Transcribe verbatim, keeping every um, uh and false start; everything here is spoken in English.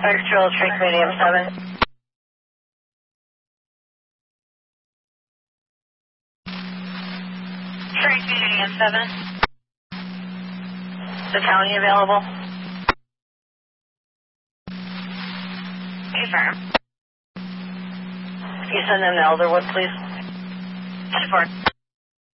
Actual Trake Medium seven. Trake Medium seven. The county available? Confirm. Can you send them to Elderwood, please? ten four.